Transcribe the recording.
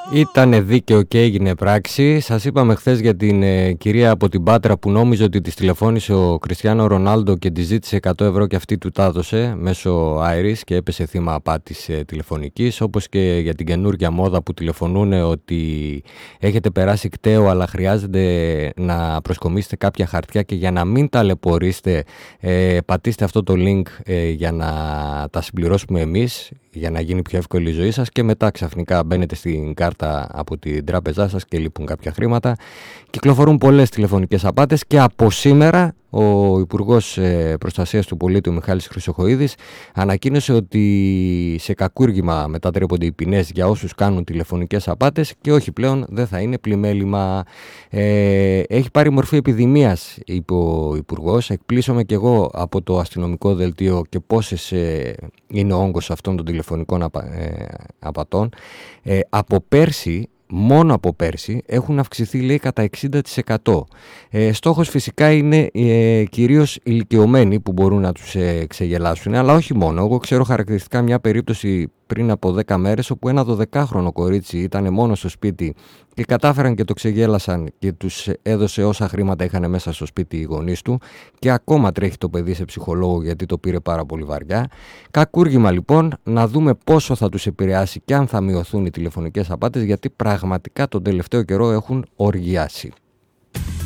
Ήτανε δίκαιο και έγινε πράξη. Σας είπαμε χθες για την κυρία από την Πάτρα που νόμιζε ότι της τηλεφώνησε ο Κριστιάνο Ρονάλντο και της ζήτησε 100 ευρώ και αυτή του τα έδωσε μέσω Iris και έπεσε θύμα απάτης τηλεφωνικής. Όπως και για την καινούργια μόδα που τηλεφωνούν ότι έχετε περάσει κταίο αλλά χρειάζεται να προσκομίσετε κάποια χαρτιά και για να μην ταλαιπωρήσετε πατήστε αυτό το link για να τα συμπληρώσουμε εμείς, για να γίνει πιο εύκολη η ζωή σας, και μετά ξαφνικά μπαίνετε στην κάρτα από την τράπεζά σας και λείπουν κάποια χρήματα. Κυκλοφορούν πολλές τηλεφωνικές απάτες και από σήμερα ο Υπουργός Προστασίας του Πολίτη, ο Μιχάλης Χρυσοχοΐδης, ανακοίνωσε ότι σε κακούργημα μετατρέπονται οι ποινές για όσους κάνουν τηλεφωνικές απάτες και όχι πλέον δεν θα είναι πλημέλημα. Έχει πάρει μορφή επιδημίας, είπε ο Υπουργός. Εκπλήσωμαι και εγώ από το αστυνομικό δελτίο και πόσες είναι ο όγκος αυτών των τηλεφωνικών απατών. Από πέρσι, μόνο από πέρσι, έχουν αυξηθεί, λέει, κατά 60%. Στόχος φυσικά είναι κυρίως ηλικιωμένοι που μπορούν να τους ξεγελάσουν, αλλά όχι μόνο. Εγώ ξέρω χαρακτηριστικά μια περίπτωση πριν από 10 μέρες όπου ένα 12χρονο κορίτσι ήταν μόνο στο σπίτι και κατάφεραν και το ξεγέλασαν και τους έδωσε όσα χρήματα είχαν μέσα στο σπίτι οι γονείς του και ακόμα τρέχει το παιδί σε ψυχολόγο γιατί το πήρε πάρα πολύ βαριά. Κακούργημα λοιπόν, να δούμε πόσο θα τους επηρεάσει και αν θα μειωθούν οι τηλεφωνικές απάτες, γιατί πραγματικά τον τελευταίο καιρό έχουν οργιάσει.